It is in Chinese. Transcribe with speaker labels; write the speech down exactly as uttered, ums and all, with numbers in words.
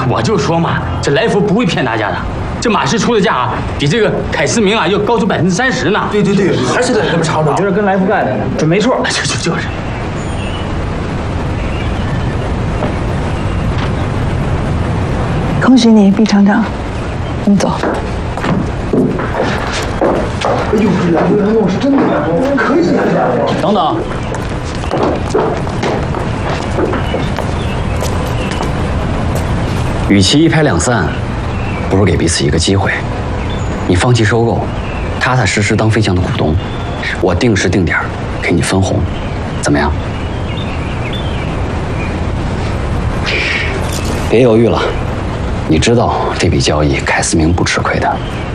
Speaker 1: 我就说嘛，这来福不会骗大家的。这马氏出的价啊，比这个凯思明啊要高出百分之三十呢。
Speaker 2: 对对对，还是得这么吵吵。
Speaker 3: 我觉得跟来福干的准没错。
Speaker 1: 就就就是。
Speaker 4: 恭喜你，毕厂长，你走。
Speaker 2: 哎呦，这来福来弄是真的，可以啊！
Speaker 3: 等等。
Speaker 5: 与其一拍两散，不如给彼此一个机会。你放弃收购，踏踏实实当飞象的股东，我定时定点给你分红，怎么样？别犹豫了，你知道这笔交易凯思明不吃亏的。